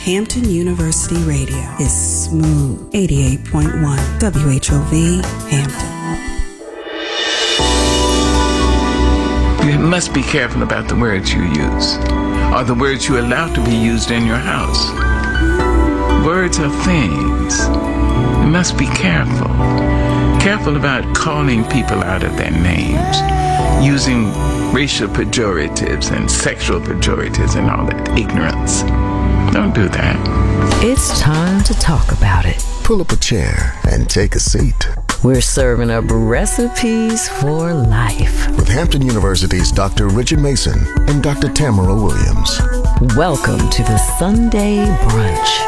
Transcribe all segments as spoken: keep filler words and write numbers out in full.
Hampton University Radio is smooth. eighty-eight point one W H O V Hampton. You must be careful about the words you use, or the words you allow to be used in your house. Words are things. You must be careful. Careful about calling people out of their names, using racial pejoratives and sexual pejoratives and all that ignorance. Don't do that. It's time to talk about it. Pull up a chair and take a seat. We're serving up recipes for life. With Hampton University's Doctor Richard Mason and Doctor Tamara Williams. Welcome to the Sunday Brunch.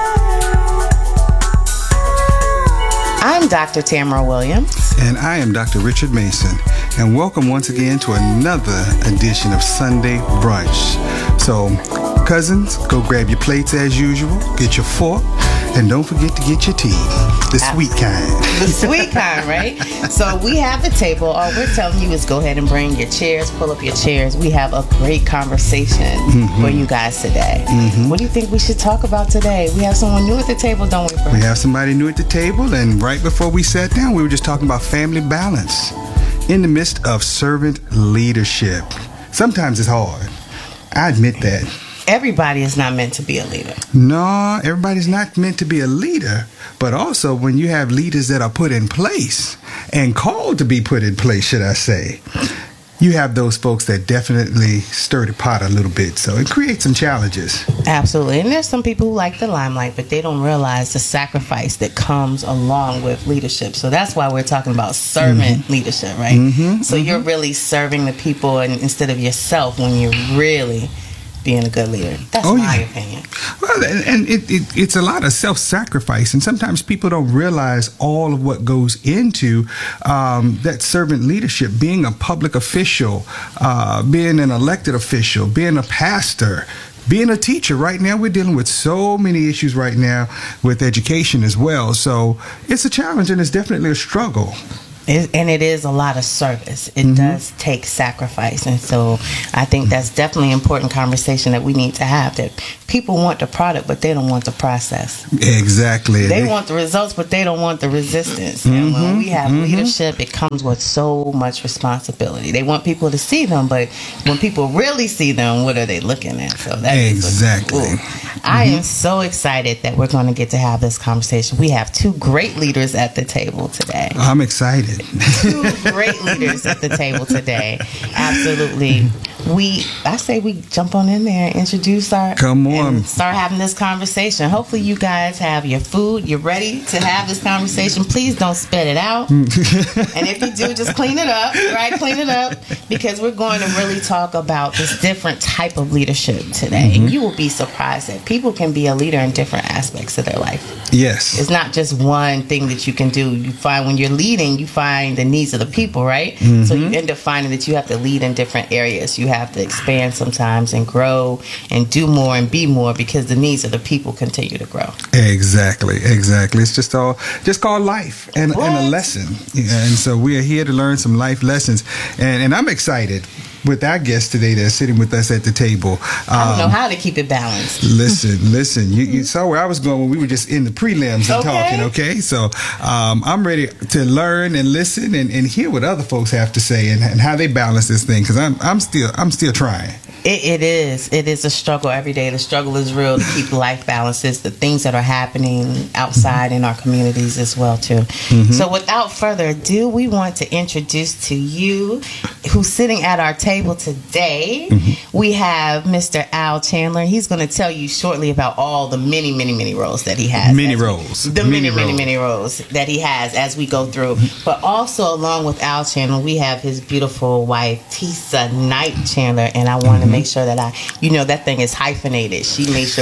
I'm Doctor Tamara Williams. And I am Doctor Richard Mason. And welcome once again to another edition of Sunday Brunch. So, cousins, go grab your plates as usual, get your fork, and don't forget to get your tea. The sweet kind. The sweet kind, right? So we have the table. All we're telling you is go ahead and bring your chairs, pull up your chairs. We have a great conversation mm-hmm. for you guys today. Mm-hmm. What do you think we should talk about today? We have someone new at the table, don't we, Frank? We have somebody new at the table, and right before we sat down, we were just talking about family balance in the midst of servant leadership. Sometimes it's hard. I admit that. Everybody is not meant to be a leader. No, everybody's not meant to be a leader. But also, when you have leaders that are put in place and called to be put in place, should I say, you have those folks that definitely stir the pot a little bit. So it creates some challenges. Absolutely. And there's some people who like the limelight, but they don't realize the sacrifice that comes along with leadership. So that's why we're talking about servant mm-hmm. leadership, right? Mm-hmm, so mm-hmm. you're really serving the people and, instead of yourself when you're really being a good leader. That's oh, my yeah. opinion. Well, and, and it, it, it's a lot of self-sacrifice, and sometimes people don't realize all of what goes into um, that servant leadership, being a public official, uh, being an elected official, being a pastor, being a teacher. Right now, we're dealing with so many issues right now with education as well. So it's a challenge, and it's definitely a struggle. It, and it is a lot of service. It mm-hmm. does take sacrifice. And so I think that's definitely an important conversation that we need to have, that people want the product, but they don't want the process. Exactly. They, they want the results, but they don't want the resistance. Mm-hmm. And when we have mm-hmm. leadership, it comes with so much responsibility. They want people to see them, but when people really see them, what are they looking at? So that exactly. is mm-hmm. I am so excited that we're going to get to have this conversation. We have two great leaders at the table today. I'm excited. Two great leaders at the table today. Absolutely. We, I say we jump on in there and introduce our, Come on. and start having this conversation. Hopefully you guys have your food. You're ready to have this conversation. Please don't spit it out. And if you do, just clean it up, right? Clean it up, because we're going to really talk about this different type of leadership today. Mm-hmm. And you will be surprised that people can be a leader in different aspects of their life. Yes. It's not just one thing that you can do. You find when you're leading, you find the needs of the people, right? Mm-hmm. So you end up finding that you have to lead in different areas. You have to expand sometimes and grow and do more and be more because the needs of the people continue to grow. Exactly, exactly. It's just all just called life and, and a lesson. Yeah, and so we are here to learn some life lessons. And, and I'm excited with our guests today that's sitting with us at the table. Um, I don't know how to keep it balanced. Listen, listen. You, you saw where I was going when we were just in the prelims and okay. talking, okay? So um, I'm ready to learn and listen and, and hear what other folks have to say and, and how they balance this thing, because I'm I'm still I'm still trying. It, it is. It is a struggle every day. The struggle is real to keep life balances, the things that are happening outside in our communities as well, too. Mm-hmm. So without further ado, we want to introduce to you who's sitting at our table today. Mm-hmm. We have Mister Al Chandler. He's going to tell you shortly about all the many, many, many roles that he has. Many roles. The many, many, many, many roles that he has as we go through. But also, along with Al Chandler, we have his beautiful wife, Tisa Knight Chandler, and I want to make sure that I, you know, that thing is hyphenated. She made sure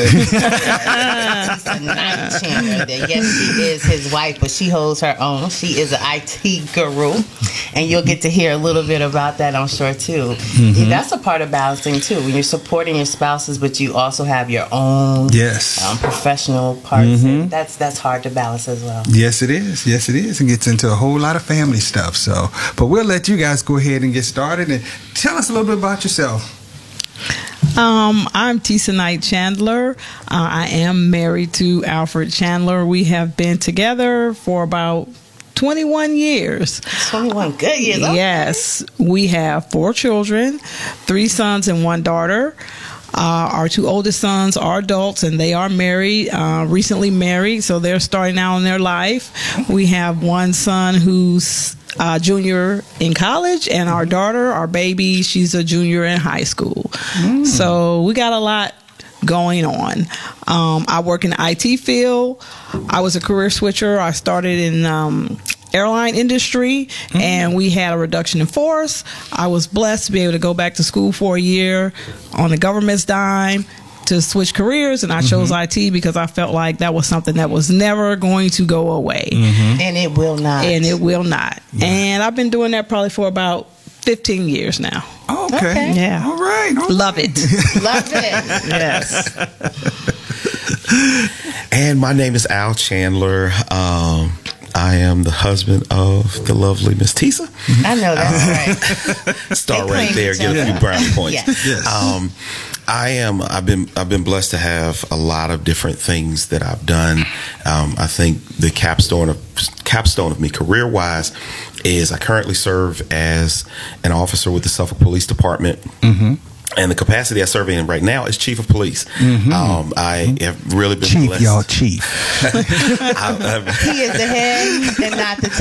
Tisa Knight Chandler, that yes, she is his wife, but she holds her own. She is an I T guru, and you'll get to hear a little bit about that, I'm sure, too. Mm-hmm. That's a part of balancing, too, when you're supporting your spouses, but you also have your own yes. um, professional parts. Mm-hmm. That's that's hard to balance as well. Yes, it is. Yes, it is. It gets into a whole lot of family stuff. So, but we'll let you guys go ahead and get started and tell us a little bit about yourself. Um, I'm Tisa Knight Chandler. Uh, I am married to Alfred Chandler. We have been together for about twenty-one years. twenty-one good years. Okay. Yes. We have four children, three sons and one daughter. Uh, our two oldest sons are adults and they are married, uh, recently married, so they're starting out in their life. We have one son who's uh, junior in college, and our daughter, our baby, she's a junior in high school. Mm. So we got a lot going on. Um, I work in the I T field. I was a career switcher. I started in um, airline industry, mm-hmm. and we had a reduction in force. I was blessed to be able to go back to school for a year on the government's dime to switch careers, and I mm-hmm. chose I T because I felt like that was something that was never going to go away. Mm-hmm. And it will not. And it will not. Yeah. And I've been doing that probably for about fifteen years now. Oh, okay. okay. Yeah. All right. All Love right. it. Love it. Yes. And my name is Al Chandler. Um, I am the husband of the lovely Miss Tisa. I know that's right. Start They right claim there, each get a other. few brownie points. Yes. Yes. Um, I am. I've been. I've been blessed to have a lot of different things that I've done. Um, I think the capstone of capstone of me career wise is I currently serve as an officer with the Suffolk Police Department. Mm-hmm. And the capacity I serve in right now is chief of police. Mm-hmm. Um, I have really been Chief, blessed. y'all, chief. I, I've, He is the head and not the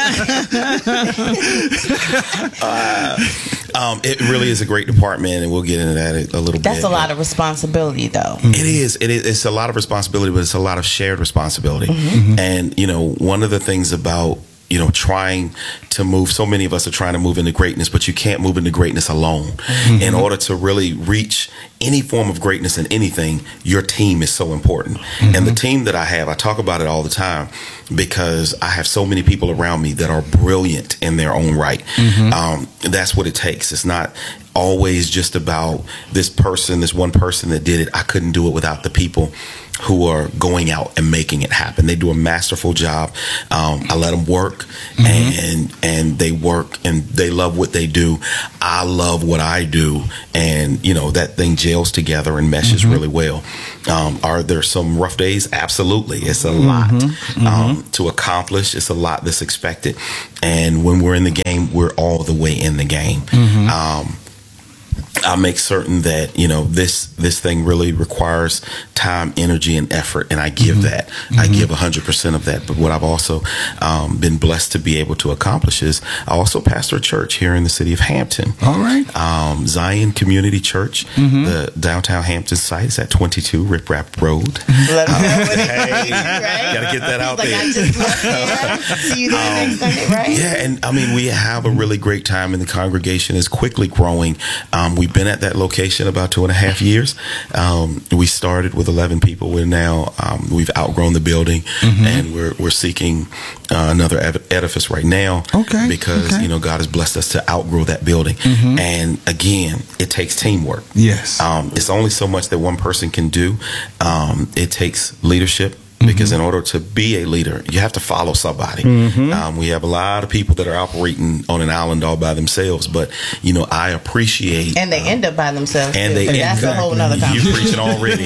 tail. uh, um, it really is a great department, and we'll get into that a little bit. That's a lot of responsibility, though. It is. It is. It's a lot of responsibility, but it's a lot of shared responsibility. Mm-hmm. And, you know, one of the things about, you know, trying to move, so many of us are trying to move into greatness, but you can't move into greatness alone. Mm-hmm. In order to really reach any form of greatness in anything, your team is so important. Mm-hmm. And the team that I have, I talk about it all the time because I have so many people around me that are brilliant in their own right. Mm-hmm. Um, that's what it takes. It's not always just about this person, this one person that did it. I couldn't do it without the people who are going out and making it happen. They do a masterful job. Um, I let them work, mm-hmm. and and they work, and they love what they do. I love what I do, and you know that thing gels together and meshes mm-hmm. really well. Um, are there some rough days? Absolutely. It's a mm-hmm. lot mm-hmm. Um, to accomplish. It's a lot that's expected, and when we're in the game, we're all the way in the game. Mm-hmm. Um, I'll make certain that, you know, this this thing really requires time, energy, and effort, and I give mm-hmm. that. Mm-hmm. I give one hundred percent of that. But what I've also um, been blessed to be able to accomplish is I also pastor a church here in the city of Hampton. All right. Um, Zion Community Church, mm-hmm. the downtown Hampton site is at twenty-two Rip Rap Road. Let me know what Hey, right? gotta get that out He's like, there. I just left there. See you there next Sunday, right? Yeah, and I mean, we have a really great time, and the congregation is quickly growing. Um, we've been at that location about two and a half years. Um, we started with eleven people. We're now um, we've outgrown the building, mm-hmm. and we're we're seeking uh, another ed- edifice right now. Okay, because okay. you know God has blessed us to outgrow that building. Mm-hmm. And again, it takes teamwork. Yes, um, it's only so much that one person can do. Um, it takes leadership. Because mm-hmm. in order to be a leader, you have to follow somebody. Mm-hmm. Um, we have a lot of people that are operating on an island all by themselves. But, you know, I appreciate... And they um, end up by themselves, and too. They That's end, a whole nother conversation. You're preaching already.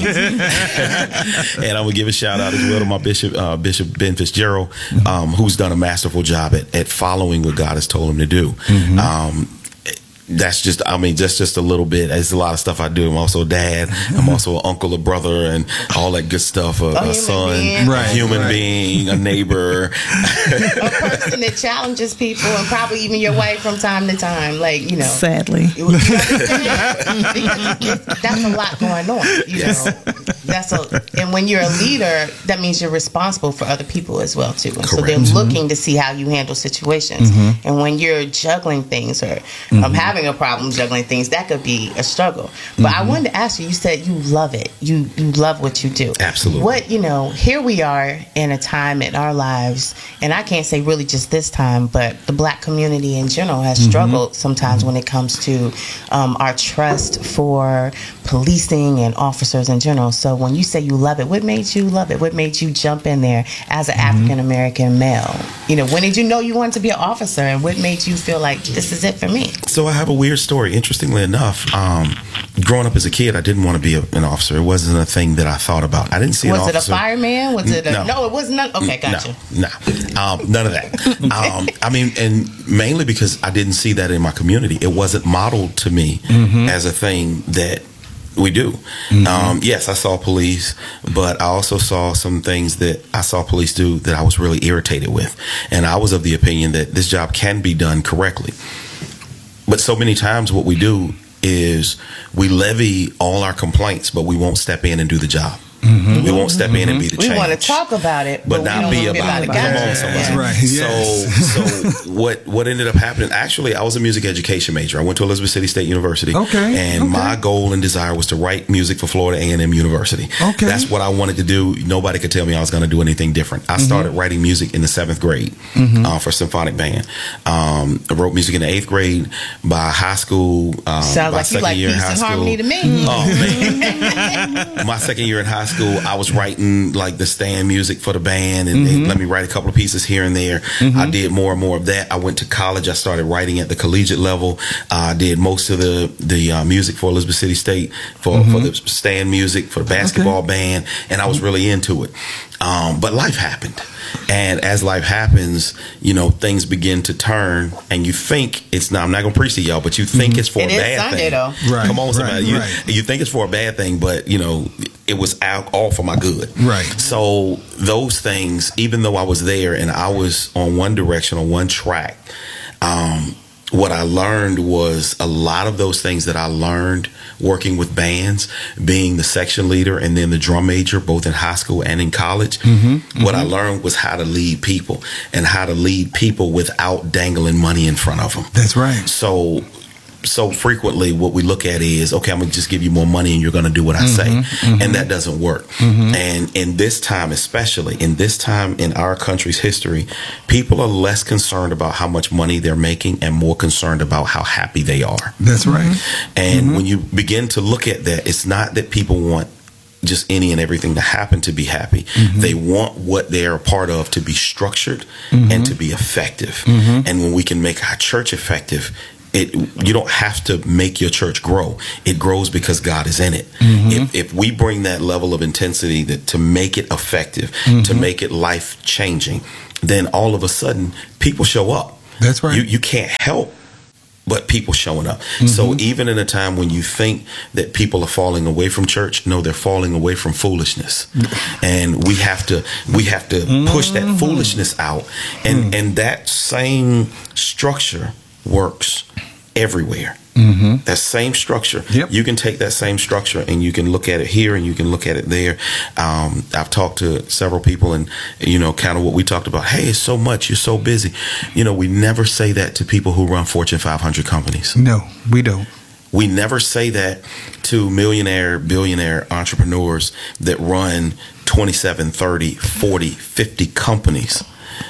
And I'm going to give a shout out as well to my Bishop, uh, Bishop Ben Fitzgerald, mm-hmm. um, who's done a masterful job at, at following what God has told him to do. Mm-hmm. Um That's just, I mean, just just a little bit. It's a lot of stuff I do. I'm also a dad. I'm also an uncle, a brother, and all that good stuff. A, a, a son, being. Right, a human right. being, a neighbor. A person that challenges people, and probably even your wife from time to time. Like, you know. Sadly. That's a lot going on. You Yes. know. That's a, and when you're a leader, that means you're responsible for other people as well, too. And so they're Correct. looking to see how you handle situations. Mm-hmm. And when you're juggling things or mm-hmm. um, having a problem juggling things, that could be a struggle. But mm-hmm. I wanted to ask you, you said you love it. You you love what you do. Absolutely. What, you know, here we are in a time in our lives, and I can't say really just this time, but the black community in general has Mm-hmm. struggled sometimes when it comes to um, our trust for policing and officers in general. So when you say you love it, what made you love it? What made you jump in there as an mm-hmm. African American male? You know, when did you know you wanted to be an officer, and what made you feel like this is it for me? So I have have a weird story. Interestingly enough, um, growing up as a kid, I didn't want to be a, an officer. It wasn't a thing that I thought about. I didn't see was an officer. Was it a fireman? Was it a, no. no, it was not. Okay, gotcha. No, no. Um, none of that. um, I mean, and mainly because I didn't see that in my community. It wasn't modeled to me mm-hmm. as a thing that we do. Mm-hmm. Um, yes, I saw police, but I also saw some things that I saw police do that I was really irritated with. And I was of the opinion that this job can be done correctly. But so many times what we do is we levy all our complaints, but we won't step in and do the job. Mm-hmm. We won't step mm-hmm. in and be the change. We want to talk about it, but, but not be about it. Come on, somebody. That's right. Yes. So, so what what ended up happening? Actually, I was a music education major. I went to Elizabeth City State University. Okay. And okay. my goal and desire was to write music for Florida A and M University. Okay. That's what I wanted to do. Nobody could tell me I was going to do anything different. I mm-hmm. started writing music in the seventh grade mm-hmm. uh, for symphonic band. Um, I wrote music in the eighth grade. By high school, um, sounds by like second you like year in peace high and school. harmony to me. Oh man! My second year in high school, I was writing like the stand music for the band, and mm-hmm. they let me write a couple of pieces here and there. Mm-hmm. I did more and more of that. I went to college. I started writing at the collegiate level. I uh, did most of the the uh, music for Elizabeth City State for mm-hmm. for the stand music for the basketball okay. band, and I was really into it. Um, but life happened. And as life happens, you know, things begin to turn, and you think it's not, I'm not going to preach to y'all, but you think mm-hmm. it's for it a bad Sunday, thing. Though. Right, Come on, somebody. Right, you, right. you think it's for a bad thing, but, you know, it was out all for my good. Right. So those things, even though I was there and I was on one direction, on one track, um, what I learned was a lot of those things that I learned working with bands, being the section leader and then the drum major, both in high school and in college. Mm-hmm, mm-hmm. What I learned was how to lead people and how to lead people without dangling money in front of them. That's right. So so frequently what we look at is, okay, I'm going to just give you more money and you're going to do what I mm-hmm, say. Mm-hmm. And that doesn't work. Mm-hmm. And in this time, especially in this time in our country's history, people are less concerned about how much money they're making and more concerned about how happy they are. That's right. And mm-hmm. when you begin to look at that, it's not that people want just any and everything to happen to be happy. Mm-hmm. They want what they're a part of to be structured mm-hmm. and to be effective. Mm-hmm. And when we can make our church effective, It, you don't have to make your church grow. It grows because God is in it. Mm-hmm. If, if we bring that level of intensity that to make it effective, mm-hmm. to make it life changing, then all of a sudden people show up. That's right. You, you can't help but people showing up. Mm-hmm. So even in a time when you think that people are falling away from church, no, they're falling away from foolishness. And we have to we have to push that foolishness out. And mm-hmm. and that same structure works everywhere. Mm-hmm. That same structure. Yep. You can take that same structure and you can look at it here and you can look at it there. Um, I've talked to several people and, you know, kind of what we talked about. Hey, it's so much. You're so busy. You know, we never say that to people who run Fortune five hundred companies. No, we don't. We never say that to millionaire, billionaire entrepreneurs that run twenty-seven, thirty, forty, fifty companies.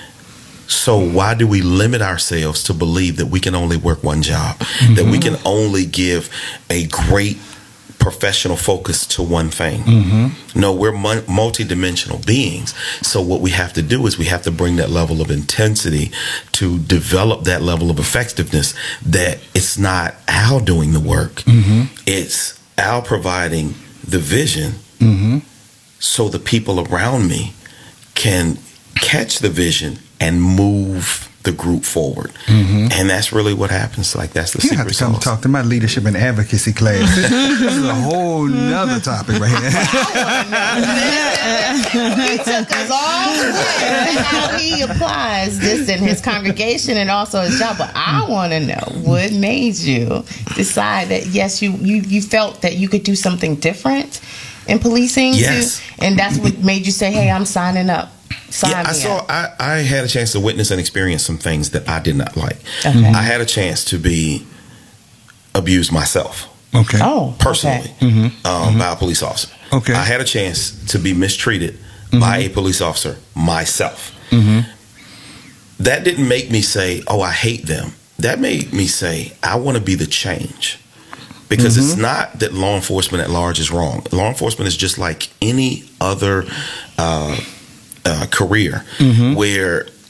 So why do we limit ourselves to believe that we can only work one job, mm-hmm. that we can only give a great professional focus to one thing? Mm-hmm. No, we're mu- multidimensional beings. So what we have to do is we have to bring that level of intensity to develop that level of effectiveness, that it's not Al doing the work. Mm-hmm. It's Al providing the vision mm-hmm. so the people around me can catch the vision and move the group forward. Mm-hmm. And that's really what happens. Like, that's the you secret have to come sauce. talk to my leadership and advocacy class. This is a whole nother topic right here. He took us all the way to how he applies this in his congregation and also his job. But I want to know what made you decide that, yes, you, you, you felt that you could do something different in policing? Yes. To, and that's what made you say, hey, I'm signing up. Sign yeah, I saw. I, I had a chance to witness and experience some things that I did not like. Okay. I had a chance to be abused myself. Okay. Oh, personally, okay. um, mm-hmm. by a police officer. Okay. I had a chance to be mistreated mm-hmm. by a police officer myself. Mm-hmm. That didn't make me say, "Oh, I hate them." That made me say, "I want to be the change." Because mm-hmm. it's not that law enforcement at large is wrong. Law enforcement is just like any other Uh, Uh, career mm-hmm. where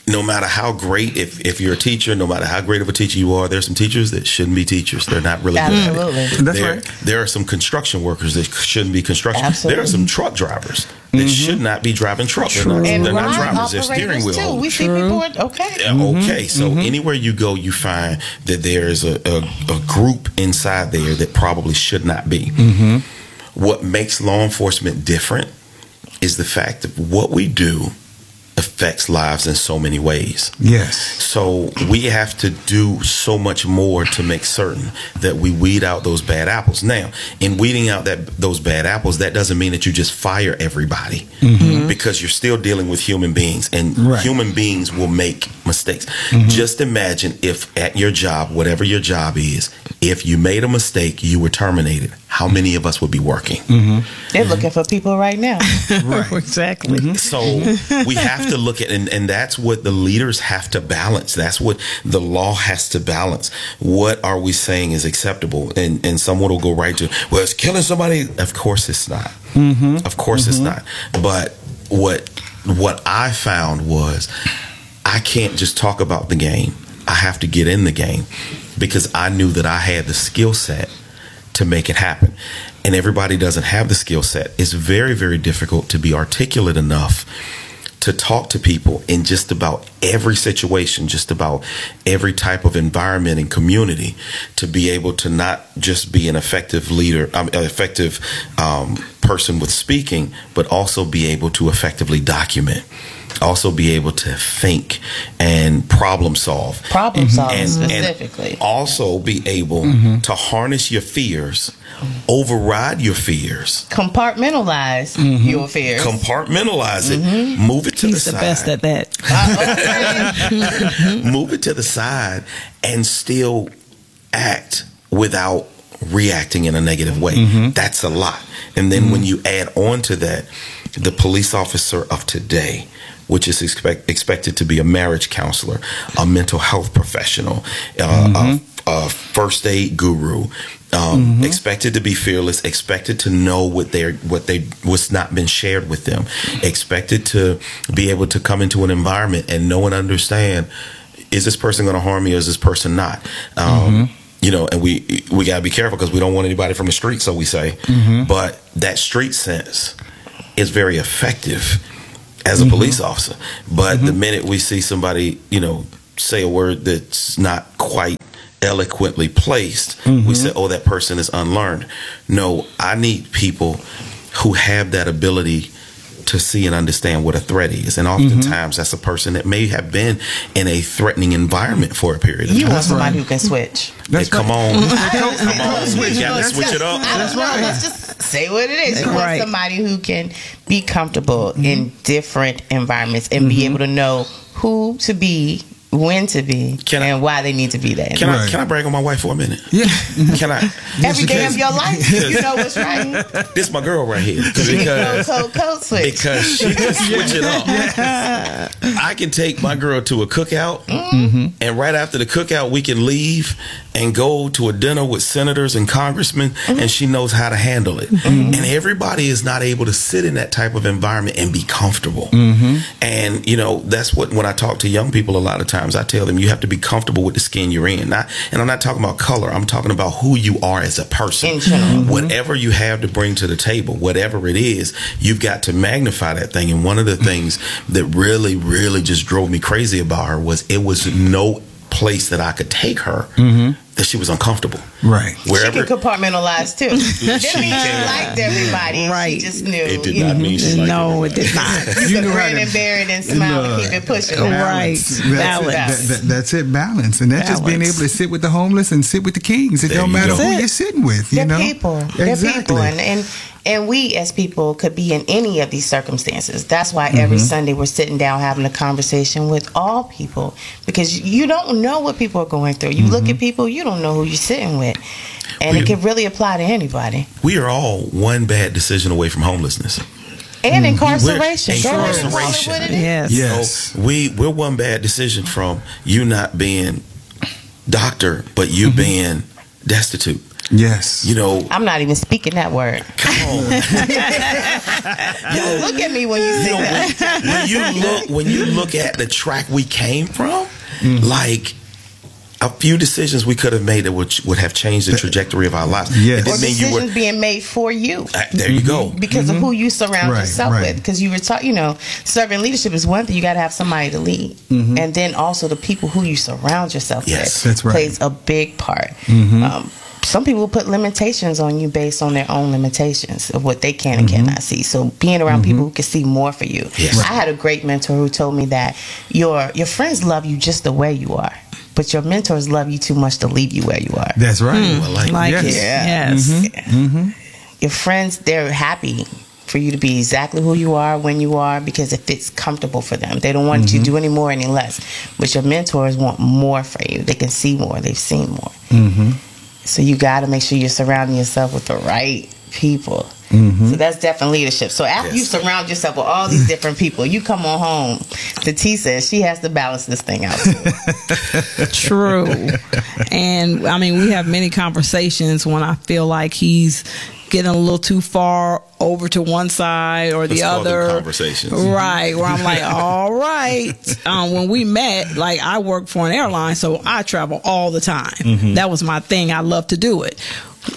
no matter how great, if, if you're a teacher, no matter how great of a teacher you are, there's some teachers that shouldn't be teachers. They're not really good at Absolutely. it. That's there, right. there are some construction workers that shouldn't be construction. Absolutely. There are some truck drivers that should not be driving trucks. They're not, And they're not ride drivers. They're steering operators wheel too. holders. We see people. Okay. Yeah, okay, so anywhere you go, you find that there's a, a, a group inside there that probably should not be. What makes law enforcement different is the fact that what we do affects lives in so many ways. Yes. So we have to do so much more to make certain that we weed out those bad apples. Now, in weeding out that those bad apples, that doesn't mean that you just fire everybody, because you're still dealing with human beings, and Right. human beings will make mistakes. Just imagine if at your job, whatever your job is, if you made a mistake, you were terminated, how many of us would be working? They're looking for people right now. Right. Exactly. So we have to look at, and, and that's what the leaders have to balance. That's what the law has to balance. What are we saying is acceptable? And and someone will go right to, well, it's killing somebody. Of course it's not. Of course it's not. But what what I found was, I can't just talk about the game. I have to get in the game, because I knew that I had the skill set to make it happen. And everybody doesn't have the skill set. It's very, very difficult to be articulate enough to talk to people in just about every situation, just about every type of environment and community, to be able to not just be an effective leader, um, an effective um, person with speaking, but also be able to effectively document, also be able to think and problem solve. Problem solving And- specifically. And also be able to harness your fears, override your fears, Compartmentalize your fears. compartmentalize it, move it to He's the the side. best at that. Move it to the side and still act without reacting in a negative way. That's a lot. And then when you add on to that, the police officer of today, which is expect, expected to be a marriage counselor, a mental health professional, uh, a, a first aid guru, um, expected to be fearless, expected to know what they what they what's not been shared with them, expected to be able to come into an environment and know and understand, is this person going to harm me or is this person not? Um, You know, and we we gotta be careful, because we don't want anybody from the street, so we say. But that street sense is very effective as a police officer. But the minute we see somebody, you know, say a word that's not quite eloquently placed, we say, oh, that person is unlearned. No, I need people who have that ability to see and understand what a threat is. And oftentimes that's a person that may have been in a threatening environment for a period of You time. want somebody who can switch. Hey, come on. Come on. Switch. You gotta That's switch it. it up. I don't know. Let's just say what it is. You want Right. somebody who can be comfortable in different environments and be able to know who to be, when to be, Can I- and why they need to be there. Can I Right. can I brag on my wife for a minute? Yeah. Can I? Every day of your life, you know what's right. This my girl right here. Code, Because code, code switch. because she can switch it up. I can take my girl to a cookout, and right after the cookout, we can leave and go to a dinner with senators and congressmen, and she knows how to handle it. And everybody is not able to sit in that type of environment and be comfortable. And, you know, that's what, when I talk to young people, a lot of times I tell them, you have to be comfortable with the skin you're in. Not, and I'm not talking about color. I'm talking about who you are as a person. In general. Whatever you have to bring to the table, whatever it is, you've got to magnify that thing. And one of the things that really, really just drove me crazy about her was, it was no place that I could take her that she was uncomfortable. Right. Wherever. She can compartmentalize too. Didn't She mean she can. liked everybody. Right. She just knew. It did you not know, mean she liked No, everybody. it did not. You You could know how grin to- and bear it and smile and keep it pushing. Right. That's, Balance. It. That, that, that's it, balance. And that's just being Balance. able to sit with the homeless and sit with the kings. It There don't you matter go. who That's it. you're sitting with. You They're know? people. They're Exactly. people. And, and and we as people could be in any of these circumstances. That's why every Sunday we're sitting down having a conversation with all people, because you don't know what people are going through. You look at people, you don't know who you're sitting with. And We- it can really apply to anybody. We are all one bad decision away from homelessness. And incarceration. We're- Go ahead and call it incarceration. what it is. Yes. Yes. So we we're one bad decision from you not being doctor, but you being destitute. Yes. You know, I'm not even speaking that word. come on. Yo, look at me when you say You know, that. when, when you look when you look at the track we came from, like a few decisions we could have made that would would have changed the trajectory of our lives. Yes. It Or didn't mean you decisions were. being made for you. Uh, there you go. Because of who you surround Right, yourself right. with. Because you were taught, you know, serving leadership is one thing. You got to have somebody to lead, and then also the people who you surround yourself Yes, with that's right. plays a big part. Um, some people put limitations on you based on their own limitations of what they can and cannot see. So being around people who can see more for you. Yes. I had a great mentor who told me that your your friends love you just the way you are, but your mentors love you too much to leave you where you are. That's right. I like, Like Yes. it. Yeah. Yes. Your friends, they're happy for you to be exactly who you are when you are because it fits comfortable for them. They don't want you to do any more, any less. But your mentors want more for you. They can see more. They've seen more. So you got to make sure you're surrounding yourself with the right people. So that's definitely leadership. So after you Yes. surround yourself with all these different people, you come on home to Tisa and she has to balance this thing out too. True. And I mean, we have many conversations when I feel like he's getting a little too far over to one side or the Let's call them other. conversations. Right. Where I'm like, all right. Um, when we met, like I work for an airline, so I travel all the time. That was my thing. I love to do it.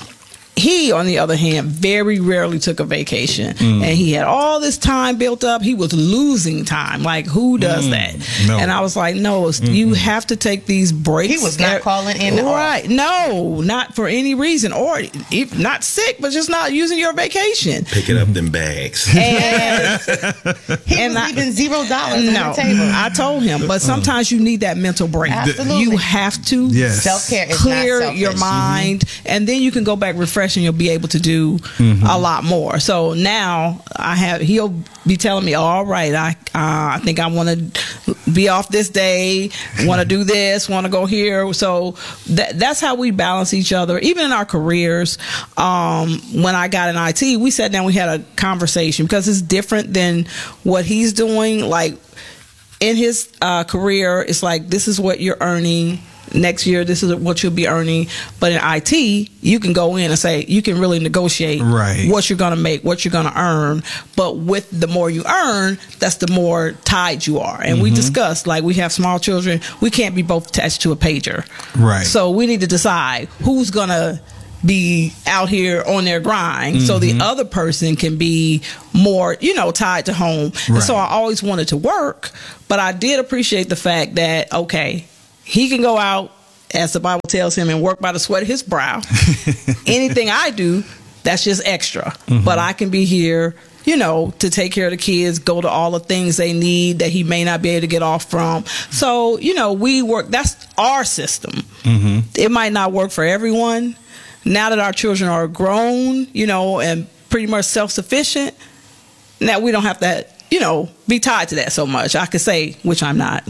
He, on the other hand, very rarely took a vacation. And he had all this time built up. He was losing time. Like, who does that? No. And I was like, no, you have to take these breaks. He was not calling in off. Right. No, not for any reason. Or if not sick, but just not using your vacation. Picking up them bags. And He And was I- leaving zero dollars on no, the table. I told him, but sometimes you need that mental break. Absolutely. You have to Yes. Self-care is clear not selfish. your mind, and then you can go back refreshed, and you'll be able to do a lot more. So now I have. He'll be telling me, "All right, I uh, I think I want to be off this day. Want to do this. Want to go here." So that that's how we balance each other, even in our careers. Um, when I got in I T, we sat down, we had a conversation because it's different than what he's doing. Like in his uh, career, it's like this is what you're earning. Next year, this is what you'll be earning. But in I T, you can go in and say, you can really negotiate Right. what you're going to make, what you're going to earn. But with the more you earn, that's the more tied you are. And we discussed, like, we have small children. We can't be both attached to a pager. Right. So we need to decide who's going to be out here on their grind so the other person can be more, you know, tied to home. And so I Right. always wanted to work, but I did appreciate the fact that, okay, he can go out, as the Bible tells him, and work by the sweat of his brow. Anything I do, that's just extra. But I can be here, you know, to take care of the kids, go to all the things they need that he may not be able to get off from. So, you know, we work, that's our system. It might not work for everyone. Now that our children are grown, you know, and pretty much self-sufficient, now we don't have to, you know, be tied to that so much. I could say, which I'm not.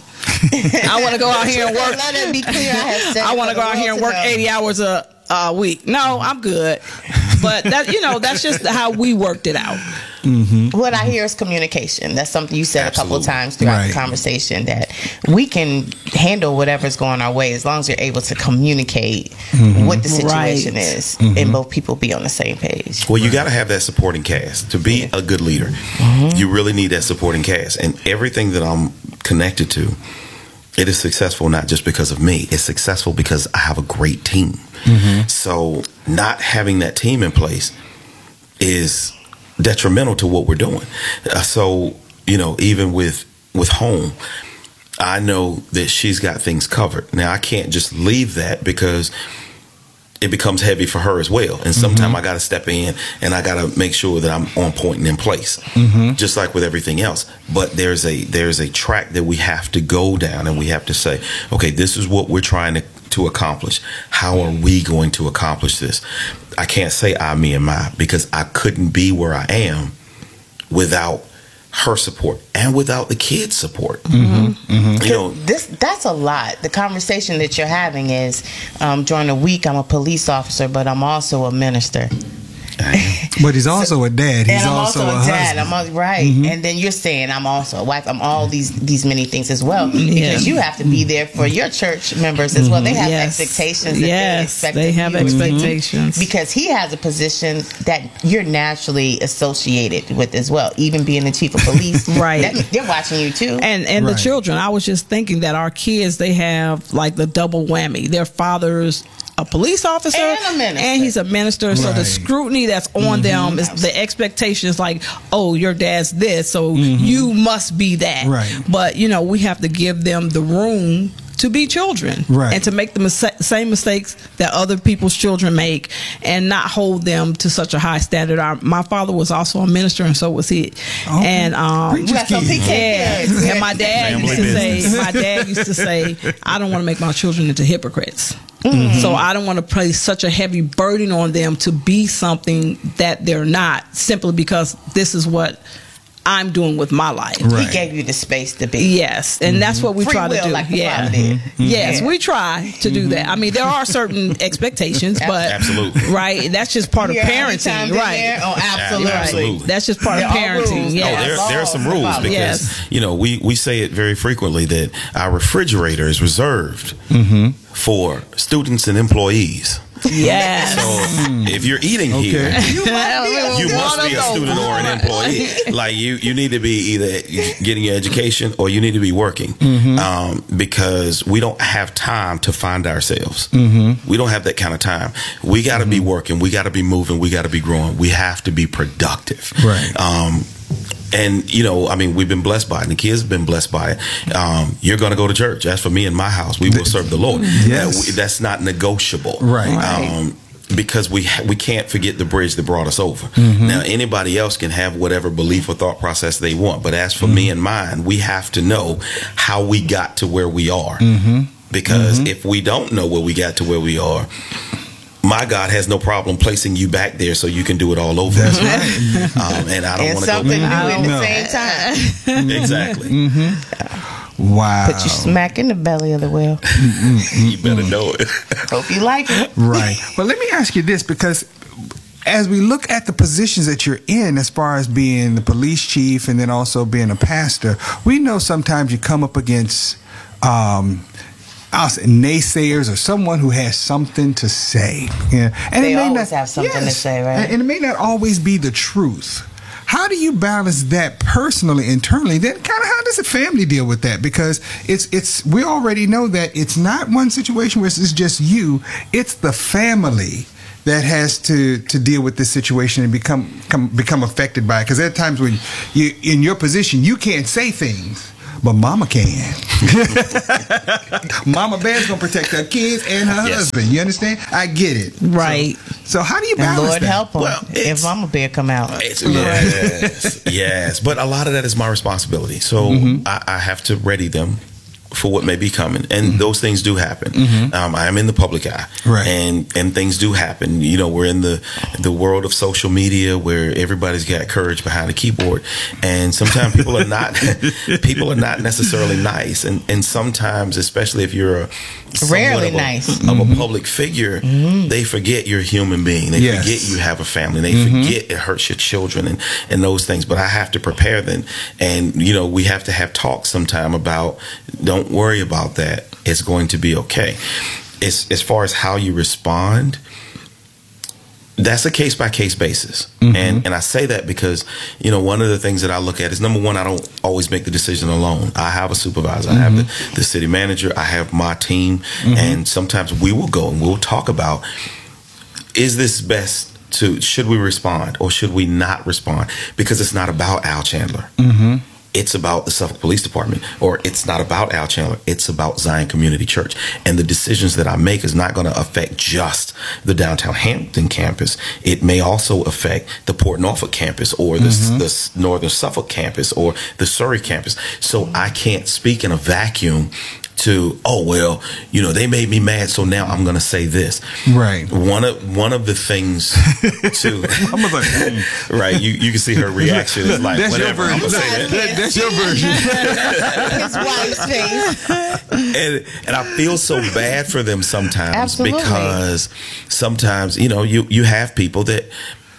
I want to go out here and work. Let it be clear. I, have said I it want for to go the out here and world work to know. eighty hours a, a week. No, I'm good. But that, you know, that's just how we worked it out. What I hear is communication. That's something you said a couple of Absolutely. times throughout Right. the conversation, that we can handle whatever's going our way as long as you're able to communicate what the situation Right. is and both people be on the same page. Well, you got to have that supporting cast to be a good leader. You really need that supporting cast, and everything that I'm connected to, it is successful not just because of me. It's successful because I have a great team. So not having that team in place is detrimental to what we're doing. Uh, so you know, even with with home, I know that she's got things covered. Now I can't just leave that because it becomes heavy for her as well. And sometimes I got to step in and I got to make sure that I'm on point and in place, just like with everything else. But there's a there's a track that we have to go down, and we have to say, okay, this is what we're trying to, to accomplish. How are we going to accomplish this? I can't say I, me, and my, because I couldn't be where I am without her support and without the kids' support. You know, This that's a lot. The conversation that you're having is um, during the week I'm a police officer, but I'm also a minister. But he's also a dad. He's and I'm also, also, a a dad. husband. I'm all, right. Mm-hmm. And then you're saying I'm also a wife. I'm all these these many things as well. Because Yeah. you have to be there for your church members as well. They have Yes. expectations. That Yes, they, expect they of have you. expectations. Because he has a position that you're naturally associated with as well. Even being the chief of police, Right. That, they're watching you too. And and Right. the children, I was just thinking that our kids, they have like the double whammy. Their father's a police officer And a minister. and he's a minister. So the Right. scrutiny that's on them is the expectation is like, oh, your dad's this, so you must be that. Right. But you know, we have to give them the room to be children, Right. and to make the mis- same mistakes that other people's children make, and not hold them to such a high standard. Our, my father was also a minister, and so was he. Okay. And um, Preacher's You got some kid. P K yeah, kids. and my dad Family used to business. say, my dad used to say, I don't want to make my children into hypocrites. Mm-hmm. So I don't want to place such a heavy burden on them to be something that they're not, simply because this is what I'm doing with my life. Right. He gave you the space to be. Yes, and that's what we Free try to will, do. like the yeah. Bible did. Yes, Yeah. we try to do that. I mean, there are certain expectations, but Absolutely. right, that's just part of Yeah, how many parenting, times in right? there? Oh, absolutely. Absolutely. That's just part There of are parenting. rules. Yeah. Oh, there, there are some Laws rules about it. because Yes. you know we, we say it very frequently that our refrigerator is reserved for students and employees. Yes. So if you're eating here, Okay. you must be a student or an employee. Like you, you need to be either getting your education or you need to be working, um, because we don't have time to find ourselves. We don't have that kind of time. We got to be working. We got to be moving. We got to be growing. We have to be productive. Right. Um, and you know, I mean, we've been blessed by it. And the kids have been blessed by it. Um, you're going to go to church. As for me and my house, we will serve the Lord. Yes. Uh, we- that's not negotiable. Right. Um, because we ha- we can't forget the bridge that brought us over. Mm-hmm. Now, anybody else can have whatever belief or thought process they want, but as for me and mine, we have to know how we got to where we are. Mm-hmm. Because if we don't know where we got to where we are, my God has no problem placing you back there so you can do it all over. That's right. Um, and I don't And want to go something new back. at the No. same time. Exactly. Wow. Put you smack in the belly of the whale. You better know it. Hope you like it. Right. But let me ask you this, because as we look at the positions that you're in, as far as being the police chief and then also being a pastor, we know sometimes you come up against um, I'll say naysayers or someone who has something to say. Yeah. And They it may always not, have something to yes. say, right? And, and it may not always be the truth. How do you balance that personally, internally? Then kind of how does a family deal with that? Because it's it's we already know that it's not one situation where it's just you, it's the family that has to, to deal with this situation and become come, become affected by it. Because there are times when you in your position you can't say things, but mama can. Mama Bear's gonna protect her kids and her Yes. husband. You understand? I get it. Right. So, so how do you And balance Lord that? help them Well, if it's- Mama Bear come out. It's, yes, yes. But a lot of that is my responsibility. So I, I have to ready them for what may be coming, and those things do happen. Um, I am in the public eye, Right. and and things do happen. You know, we're in the the world of social media where everybody's got courage behind a keyboard, and sometimes people are not people are not necessarily nice, and and sometimes, especially if you're a somewhat Rarely of a, nice. of a public figure, they forget you're a human being. They Yes. forget you have a family. They forget it hurts your children and and those things. But I have to prepare them, and you know, we have to have talks sometime about don't worry about that. It's going to be okay. As as far as how you respond, that's a case by case basis. And and I say that because, you know, one of the things that I look at is, number one, I don't always make the decision alone. I have a supervisor. I have the, the city manager. I have my team. And sometimes we will go and we'll talk about, is this best to, should we respond or should we not respond? Because it's not about Al Chandler. It's about the Suffolk Police Department, or it's not about Al Chandler. It's about Zion Community Church. And the decisions that I make is not going to affect just the downtown Hampton campus. It may also affect the Port Norfolk campus, or the, the Northern Suffolk campus, or the Surrey campus. So I can't speak in a vacuum to, oh, well, you know, they made me mad, so now I'm going to say this. Right. One of one of the things to, I'm like, mm. right, you, you can see her reaction. It's like, That's your whatever, I'm version. going to say that. That- that's your version. His wife's face. and and I feel so bad for them sometimes. Absolutely. Because sometimes, you know, you you have people that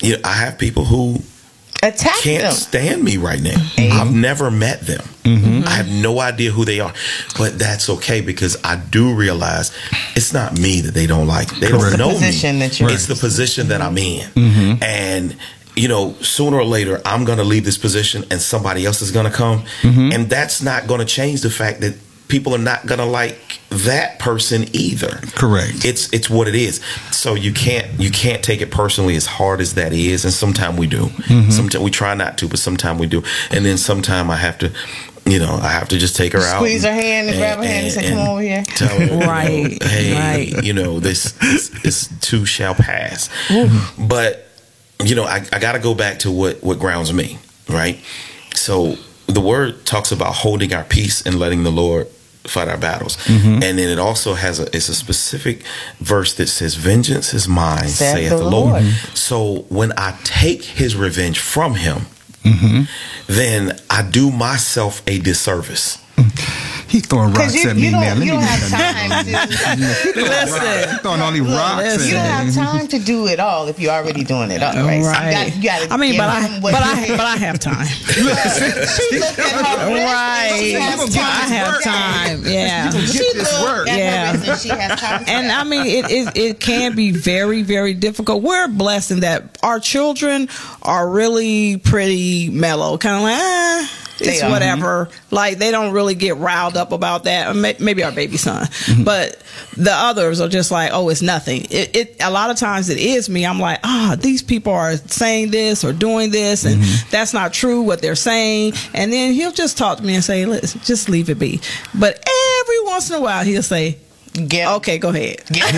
you know, I have people who Attack can't them. stand me right now. Mm-hmm. I've never met them. Mm-hmm. I have no idea who they are, but that's okay because I do realize it's not me that they don't like. They It's don't the know position me. that you're It's in. the position that I'm in, Mm-hmm. and you know, sooner or later, I'm going to leave this position, and somebody else is going to come, Mm-hmm. and that's not going to change the fact that people are not going to like that person either. Correct. It's it's what it is. So you can't you can't take it personally as hard as that is, and sometimes we do. Mm-hmm. Sometimes we try not to, but sometimes we do. And then sometimes I have to, you know, I have to just take her out, Squeeze her hand and grab her hand and say, "Come over here." Tell her, you know, Right, hey, right. you know, this this, this too shall pass. But you know, I, I got to go back to what what grounds me, right? So the word talks about holding our peace and letting the Lord fight our battles. Mm-hmm. And then it also has a it's a specific verse that says, "Vengeance is mine, Saith saith the the Lord." Lord. So when I take his revenge from him, Mm-hmm. then I do myself a disservice. He throwing Because rocks you, at me you now. don't, Let you me don't get have that. time to. He Listen. throwing all these rocks. listen. You don't at have me. time to do it all if you're already doing it all, right? So you Right. gotta, you gotta I mean, give but I, him what but he I, has. but I have time. She looked at her wrist Right. and she has You gonna get I this have work. time. Yeah. Get She this looked work. at her Yeah. wrist and she has time. And I mean, it, it it can be very, very difficult. We're blessed in that our children are really pretty mellow, kind of like, eh, it's They are. whatever. Like they don't really get riled up about that. Or may- Maybe our baby son, Mm-hmm. but the others are just like, oh, it's nothing. It, it a lot of times it is me. I'm like, ah, these people are saying this or doing this, and Mm-hmm. that's not true what they're saying. And then he'll just talk to me and say, let's just leave it be. But every once in a while he'll say, Get, okay, go ahead. Get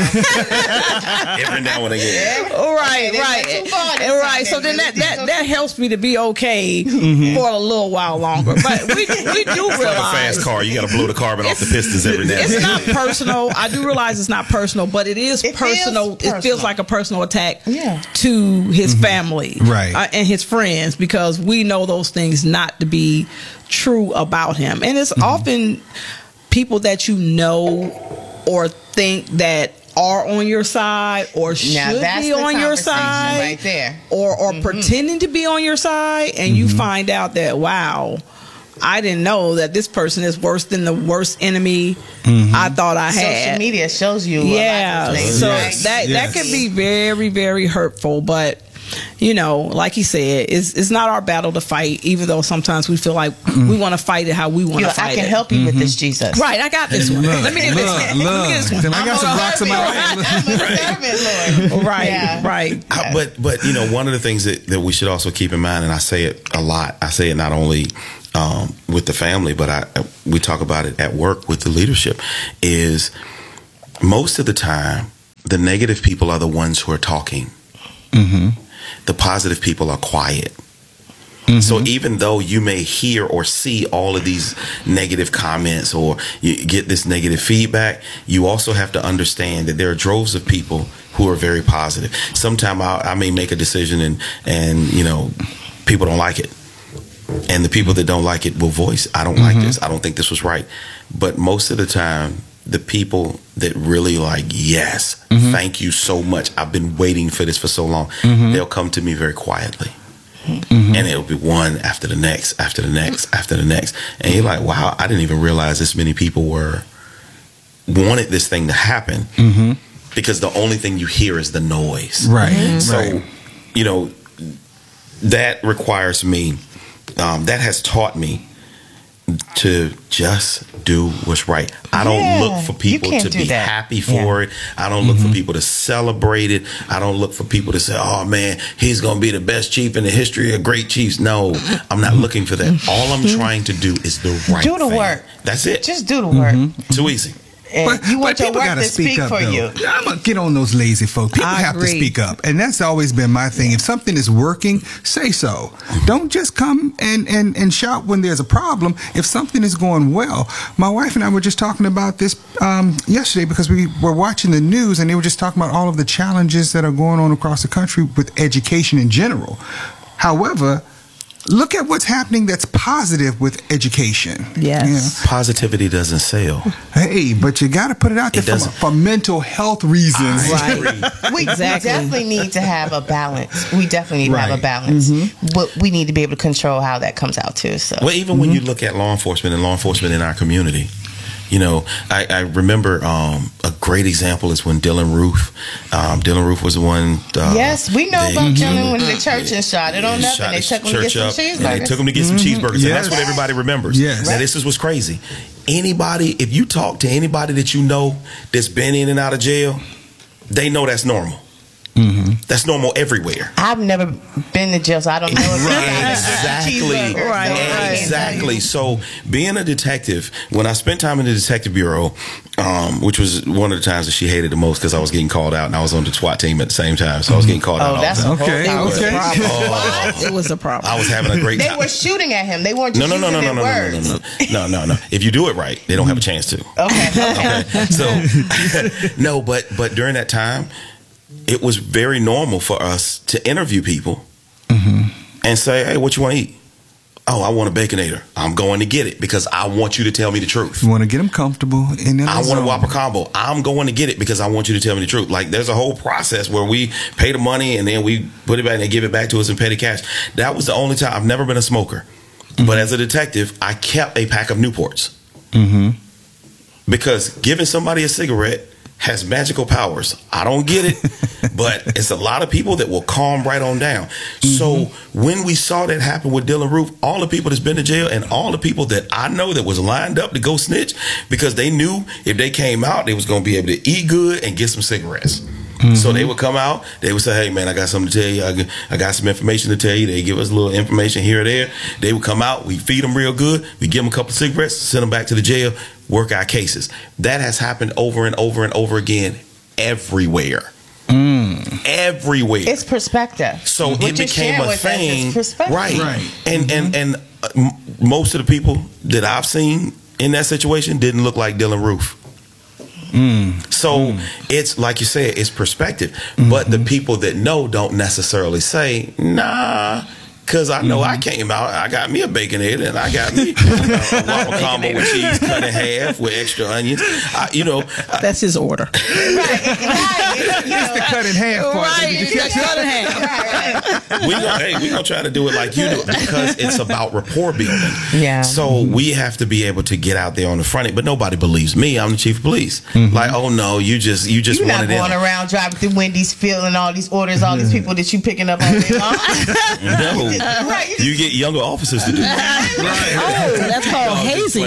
Every now and again. Right, Okay, right, they went too far this And right. time, So then then. that, that that helps me to be okay Mm-hmm. for a little while longer. But we we do Like a realize fast car, you got to blow the carbon off the pistons every now and it's then. not personal. I do realize it's not personal, but it is It feels personal. It feels personal. like a personal attack Yeah. to his family, Right. uh, and his friends, because we know those things not to be true about him, and it's often people that you know or think that are on your side or should Now that's be the on your conversation side right there. or or pretending to be on your side, and you find out that, wow, I didn't know that this person is worse than the worst enemy I thought I had. Social media shows you. Yeah, a lot of things, so right? that Yes. that can be very, very hurtful. But you know, like he said, it's it's not our battle to fight. Even though sometimes we feel like we want to fight it how we want You to know, fight I can it. help you with this, Jesus. Right, I got this one. Look, Let me get this look, one. Let me look. get this one. Then I got some I'm rocks in a my servant. I'm a servant, Lord. Right, Yeah. right. Uh, but but you know, one of the things that, that we should also keep in mind, and I say it a lot, I say it not only um, with the family, but I we talk about it at work with the leadership, is most of the time the negative people are the ones who are talking. Mm-hmm. The positive people are quiet. So even though you may hear or see all of these negative comments or you get this negative feedback, you also have to understand that there are droves of people who are very positive. Sometimes I, I may make a decision and, and, you know, people don't like it. And the people that don't like it will voice, I don't like this. I don't think this was right. But most of the time, the people that really like, yes, thank you so much. I've been waiting for this for so long. They'll come to me very quietly. Mm-hmm. And it'll be one after the next, after the next, after the next. And you're like, wow, I didn't even realize this many people were wanted this thing to happen, Mm-hmm. because the only thing you hear is the noise. Right. So, Right. you know, that requires me, um, that has taught me to just do what's right. I don't Yeah, look for people you to can't do be that. happy for Yeah. it. I don't look for people to celebrate it. I don't look for people to say, oh man, he's going to be the best chief in the history of great chiefs. No, I'm not looking for that. All I'm trying to do is the right Do the thing. work. That's it. Just do the work. Too easy. And But, you want but your people work gotta to speak, up, for though. you. I'm gonna get on those lazy folks. People I have to agree. speak up, and that's always been my thing. If something is working, say so. Don't just come and, and, and shout when there's a problem. If something is going well, my wife and I were just talking about this um, yesterday because we were watching the news, and they were just talking about all of the challenges that are going on across the country with education in general. However, look at what's happening that's positive with education. Yes. Positivity doesn't sell. Hey, but you got to put it out there It for, doesn't. for mental health reasons. Right. We, Exactly. we definitely need to have a balance. We definitely need to have Right. a balance. But we need to be able to control how that comes out too. So Well, even when you look at law enforcement and law enforcement in our community, you know, I, I remember um, a great example is when Dylan Roof. Um, Dylan Roof was the one. Uh, yes, we know they- about Dylan when the church and shot it on They up, shot and they his took him to get church some up, and They cheeseburgers. took him to get some cheeseburgers, and Yes. that's what everybody remembers. Yes. Now, this is what's crazy. Anybody, if you talk to anybody that you know that's been in and out of jail, they know that's normal. That's normal everywhere. I've never been to jail, so I don't know if Right, exactly. Cheeseburgers. Right, right. Exactly. So, being a detective, when I spent time in the detective bureau, um, which was one of the times that she hated the most because I was getting called out and I was on the SWAT team at the same time, so I was getting called out Oh, all that's the a time. whole Okay, that was okay. a problem. Oh, It was a problem. I was having a great They time. were shooting at him. They weren't No, just no, no, no, using no, no, their no, no, words. no, no, no, no. If you do it right, they don't have a chance to. Okay, okay. Okay, so no, but but during that time, it was very normal for us to interview people and say, "Hey, what you want to eat?" "Oh, I want a Baconator. I'm going to get it because I want you to tell me the truth." You want to get them comfortable in their I want a zone. Whopper combo. I'm going to get it because I want you to tell me the truth. Like, there's a whole process where we pay the money and then we put it back and they give it back to us in petty cash. That was the only time. I've never been a smoker, but as a detective, I kept a pack of Newports because giving somebody a cigarette has magical powers. I don't get it, but it's a lot of people that will calm right on down. So when we saw that happen with Dylan Roof, all the people that's been to jail and all the people that I know that was lined up to go snitch because they knew if they came out, they was going to be able to eat good and get some cigarettes. So they would come out, they would say, "Hey man, I got something to tell you. I got, I got some information to tell you." They give us a little information here or there. They would come out, we feed them real good, we give them a couple of cigarettes, send them back to the jail, work our cases. That has happened over and over and over again everywhere. Everywhere. It's perspective. So What it you're became sharing a with us is thing, perspective. right? Right. And and and uh, m- most of the people that I've seen in that situation didn't look like Dylan Roof. So it's like you said, it's perspective. But the people that know don't necessarily say, "Nah." Because I know I came out, I got me a Baconator, and I got me a, a Whopper combo with cheese cut in half with extra onions. I, you know, I, That's his order. Right, right. You know, The cut in half part. Right, Did you you catch got that? cut in half. right, right. we gonna, hey, we gonna try to do it like you do because it's about rapport building. Yeah. So we have to be able to get out there on the front end, but nobody believes me. I'm the chief of police. Like, oh no, you just you just You're not wanted going them. around driving through Wendy's, filling all these orders, all these people that you picking up all day long. No, Right, you just- you get younger officers to do that. Oh, that's called hazing.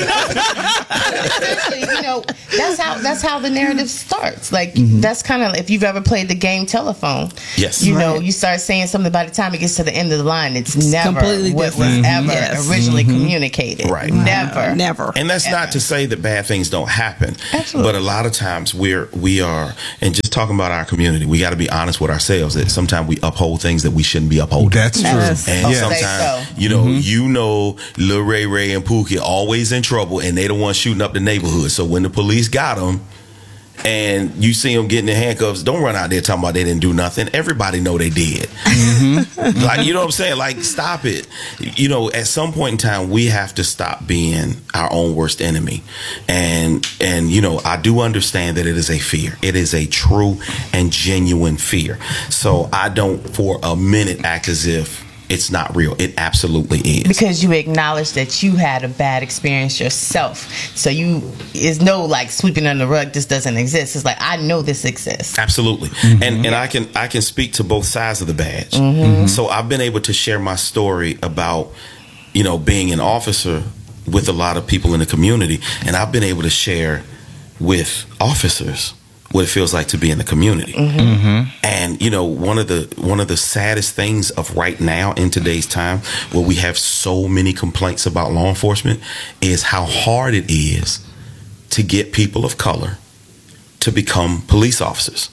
Essentially, you know, that's how that's how the narrative starts. Like Mm-hmm. that's kind of if you've ever played the game telephone. Yes. you know, Right. you start saying something by the time it gets to the end of the line, it's never completely what different. was Mhm. ever Yes. originally communicated. Right. Never, Never. And that's not to say that bad things don't happen. Absolutely. But a lot of times we're we are and just talking about our community, we got to be honest with ourselves that sometimes we uphold things that we shouldn't be upholding. That's true. Yes. And Oh, sometimes, say so. you know, you know, Lil Ray Ray and Pookie always in trouble, and they the ones shooting up the neighborhood. So when the police got them, and you see them getting in handcuffs, don't run out there talking about they didn't do nothing. Everybody know they did. Like, you know what I'm saying? Like, stop it. You know, at some point in time, we have to stop being our own worst enemy. And, and you know, I do understand that it is a fear. It is a true and genuine fear. So I don't for a minute act as if it's not real. It absolutely is. because you acknowledge that you had a bad experience yourself. So you is no like sweeping under the rug. This doesn't exist. It's like I know this exists. Absolutely. And and I can I can speak to both sides of the badge. So I've been able to share my story about, you know, being an officer with a lot of people in the community, and I've been able to share with officers what it feels like to be in the community. And you know, one of the one of the saddest things of right now in today's time, where we have so many complaints about law enforcement, is how hard it is to get people of color to become police officers.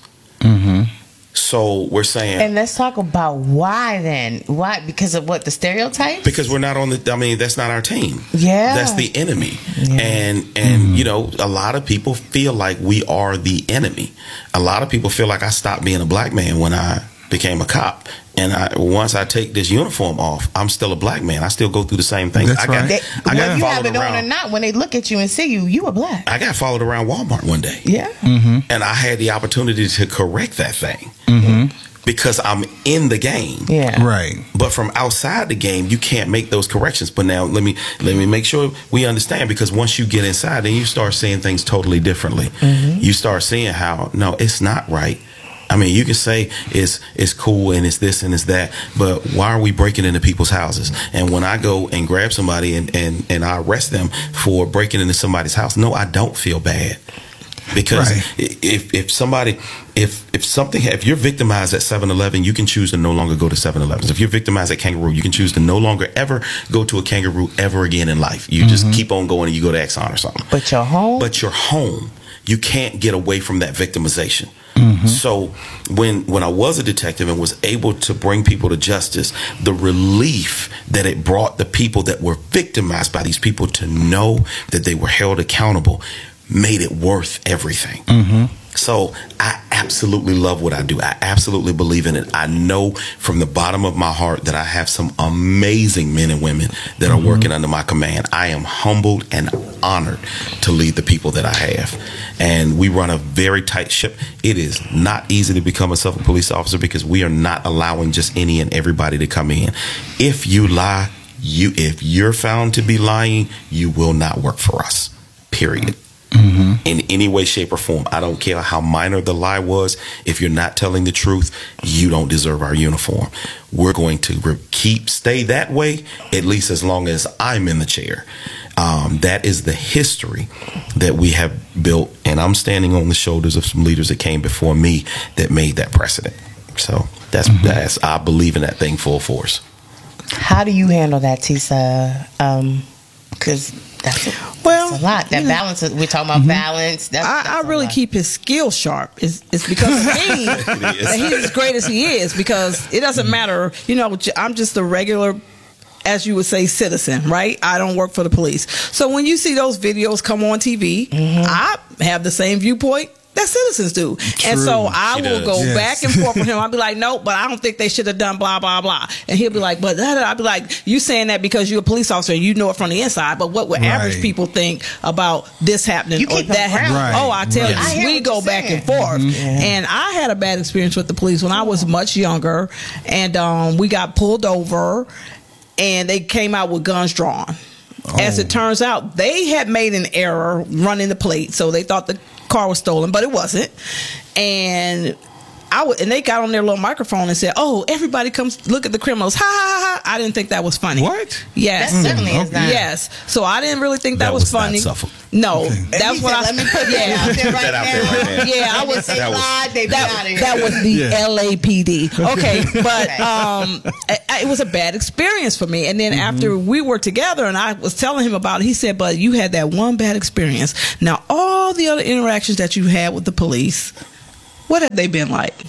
So we're saying And let's talk about why then. Why? Because of what? The stereotypes? because we're not on the. I mean, that's not our team. Yeah. That's the enemy. And and you know, a lot of people feel like we are the enemy. A lot of people feel like I stopped being a black man when I became a cop. And I, once I take this uniform off, I'm still a black man. I still go through the same things. That's I got, right. They, I got whether you have followed it on or around. not, when they look at you and see you, you are black. I got followed around Walmart one day. Yeah. And I had the opportunity to correct that thing because I'm in the game. Yeah. Right. But from outside the game, you can't make those corrections. But now let me let me make sure we understand, because once you get inside, then you start seeing things totally differently. You start seeing how, no, it's not right. I mean, you can say it's it's cool and it's this and it's that, but why are we breaking into people's houses? And when I go and grab somebody and, and, and I arrest them for breaking into somebody's house, no, I don't feel bad. Because Right. if if somebody if if something if you're victimized at seven eleven, you can choose to no longer go to seven elevens. If you're victimized at Kangaroo, you can choose to no longer ever go to a Kangaroo ever again in life. You just keep on going and you go to Exxon or something. But you're home. But you're home. You can't get away from that victimization. So when when I was a detective and was able to bring people to justice, the relief that it brought the people that were victimized by these people to know that they were held accountable made it worth everything. So I absolutely love what I do. I absolutely believe in it. I know from the bottom of my heart that I have some amazing men and women that are working under my command. I am humbled and honored to lead the people that I have. And we run a very tight ship. It is not easy to become a Suffolk police officer because we are not allowing just any and everybody to come in. If you lie, you if you're found to be lying, you will not work for us. Period. In any way, shape, or form. I don't care how minor the lie was. If you're not telling the truth, you don't deserve our uniform. We're going to re- keep stay that way at least as long as I'm in the chair. Um, that is the history that we have built, and I'm standing on the shoulders of some leaders that came before me that made that precedent. So that's that's I believe in that thing full force. How do you handle that, Tisa? Um, because that's a, Well, that's a lot. That you know, balance. We're talking about balance. That's, I, that's I a really lot. keep his skills sharp. It's, it's because of me that he's as great as he is, because it doesn't matter. You know, j- I'm just a regular, as you would say, citizen, right? I don't work for the police. So when you see those videos come on T V, I have the same viewpoint that citizens do. And so I She will does. go Yes. back and forth with him. I'll be like, no, but I don't think they should have done blah, blah, blah. And he'll be like, but da, da, da. I'll be like, you saying that because you're a police officer and you know it from the inside, but what would Right. average people think about this happening You or keep them that happening? grounded. Oh, I tell Right. I you, hear we what go you're back saying. and forth. And I had a bad experience with the police when I was much younger, and um, we got pulled over, and they came out with guns drawn. As it turns out, they had made an error running the plate, so they thought the car was stolen, but it wasn't. And I would, and they got on their little microphone and said, "Oh, everybody comes look at the criminals!" Ha ha ha! I didn't think that was funny. What? Yes, That certainly is not. yes. So I didn't really think that, That was, was not funny. Suffolk. No, And that's he what said, I. Let me put yeah. that out there right That out there now. right now. Yeah, I And was. if they that was- lied, they that, got it. that was the Yeah. L A P D. Okay, but Okay. um, I, I- it was a bad experience for me. And then after we were together, and I was telling him about it, he said, "But you had that one bad experience. Now, all the other interactions that you had with the police, what have they been like?"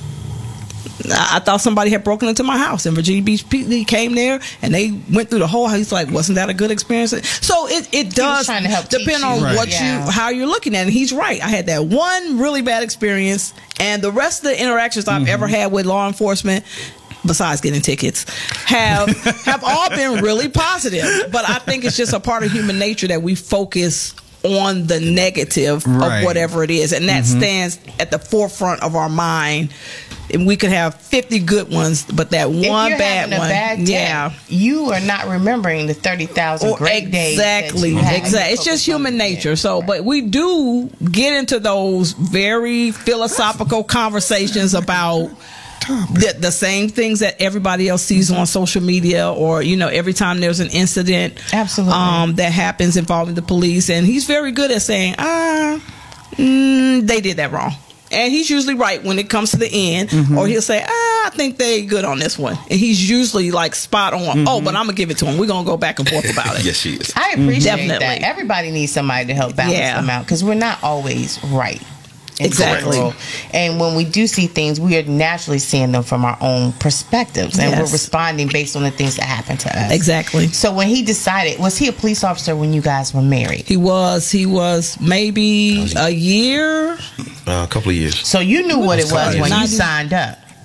I I thought somebody had broken into my house in Virginia Beach. P D came there and they went through the whole house. He's like, wasn't that a good experience? So it, it does trying to help depend teach on you. Right. what Yeah. you how you're looking at it. And he's right. I had that one really bad experience, and the rest of the interactions I've ever had with law enforcement, besides getting tickets, have have all been really positive. But I think it's just a part of human nature that we focus on the negative Right. of whatever it is, and that stands at the forefront of our mind. And we could have fifty good ones, but that If one you're bad having a one, bad day, yeah. you are not remembering the thirty thousand Or great days. that exactly, you had. exactly. It's just human nature. So, but we do get into those very philosophical conversations about the, the same things that everybody else sees on social media, or you know, every time there's an incident, Absolutely. um, that happens involving the police, and he's very good at saying, ah, mm, they did that wrong. And he's usually right when it comes to the end, or he'll say, ah, I think they good on this one. And he's usually like spot on. Oh, but I'm going to give it to him. We're going to go back and forth about it. Yes, she is. I appreciate Definitely. that. Everybody needs somebody to help balance Yeah. them out because we're not always right. in Exactly. general. And when we do see things, we are naturally seeing them from our own perspectives, and Yes. we're responding based on the things that happen to us. Exactly. So when he decided, was he a police officer when you guys were married? He was, he was maybe a year. Uh, a couple of years. So you knew what it was when you ninety signed up.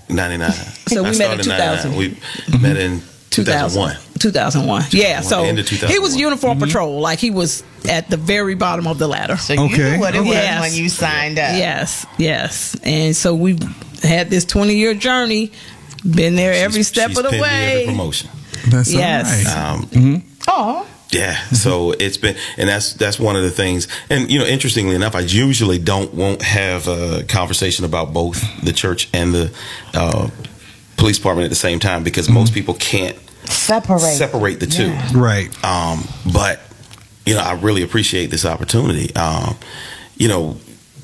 ninety-nine. So I we met in started two thousand. ninety-nine. We met in two thousand one. two thousand one. Yeah, so End of two thousand one. he was uniform patrol. Like he was at the very bottom of the ladder. So you Okay. knew what it was Yes. when you signed up. Yes, yes. And so we had this twenty year journey. Been there every She's- step she's of the pinned me every way. promotion. That's Yes. all right. Um, Oh, Yeah, so it's been, and that's that's one of the things. And you know, interestingly enough, I usually don't won't have a conversation about both the church and the uh, police department at the same time because most people can't separate. separate the two. Right. Um, but you know, I really appreciate this opportunity. Um, you know,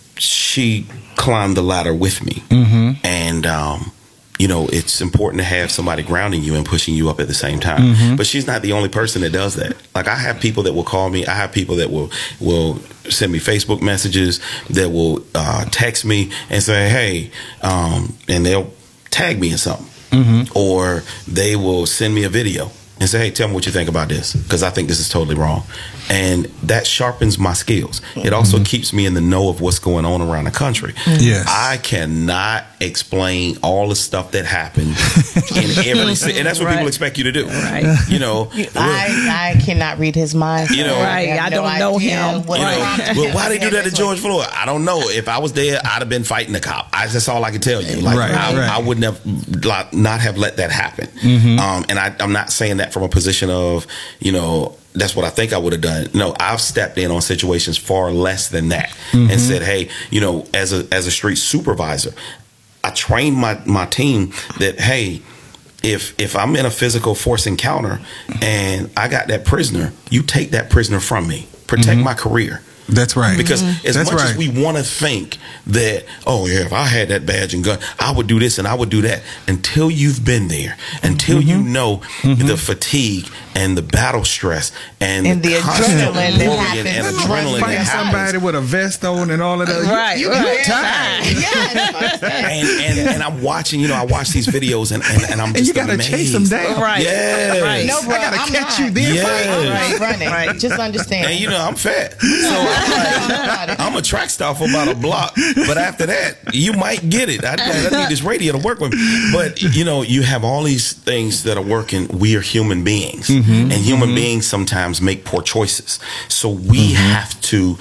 she climbed the ladder with me, and um, you know, it's important to have somebody grounding you and pushing you up at the same time. Mm-hmm. But she's not the only person that does that. Like I have people that will call me. I have people that will will send me Facebook messages, that will uh, text me and say, "Hey," um, and they'll tag me in something, Mm-hmm. or they will send me a video and say, "Hey, tell me what you think about this because I think this is totally wrong." And that sharpens my skills. It also Mm-hmm. keeps me in the know of what's going on around the country. Yes. I cannot explain all the stuff that happened in every city, and that's what Right. people expect you to do. Right. You know, I, I cannot read his mind. You know- Right, have I no don't know idea him. what you know, prompted well, him why they do that to this George way. Floyd? I don't know. If I was there, I'd have been fighting the cop. I, that's all I can tell you. Like, Right, I, right. I wouldn't have like, not have let that happen. Mm-hmm. Um, and I, I'm not saying that from a position of, you know, that's what I think I would have done. No, I've stepped in on situations far less than that Mm-hmm. and said, hey, you know, as a as a street supervisor, I trained my my team that, hey, if if I'm in a physical force encounter and I got that prisoner, you take that prisoner from me. Protect my career. That's right. Because as That's much right. as we want to think that, oh yeah, if I had that badge and gun, I would do this and I would do that. Until you've been there, until Mm-hmm. you know the fatigue and the battle stress and, And the constant adrenaline that worrying and happens. adrenaline Fighting that somebody happens. with a vest on and all of that. Right, You, right. you're tired. Yes. And, and, and I'm watching, you know, I watch these videos and, and, and I'm And just you got to amazed. chase them down. Right. Yes. Right. No, bro, I gotta I'm catch not. you then. Yes. I'm running. Right. Just understand. And you know, I'm fat. So I'm like, I'm a track star for about a block, but after that, you might get it. I, I need this radio to work with me. But you know, you have all these things that are working. We are human beings, and human beings sometimes make poor choices. So we have to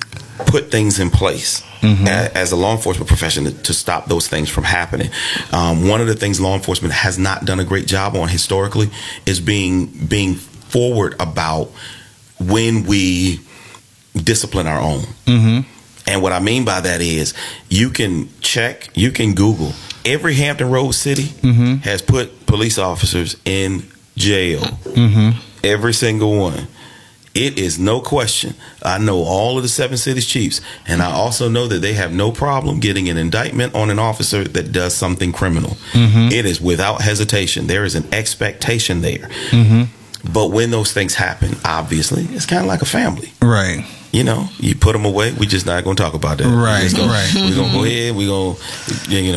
put things in place a- as a law enforcement profession to, to stop those things from happening. Um, one of the things law enforcement has not done a great job on historically is being being forward about when we discipline our own. Mm-hmm. And what I mean by that is you can check, you can Google. Every Hampton Roads city Mm-hmm. has put police officers in jail. Mm-hmm. Every single one. It is no question. I know all of the seven cities chiefs, and I also know that they have no problem getting an indictment on an officer that does something criminal. Mm-hmm. It is without hesitation. There is an expectation there. Mm-hmm. But when those things happen, obviously, it's kind of like a family. Right. You know, you put them away. We just not going to talk about that. Right, We're gonna, right. We're going to go ahead. We're going to, you know,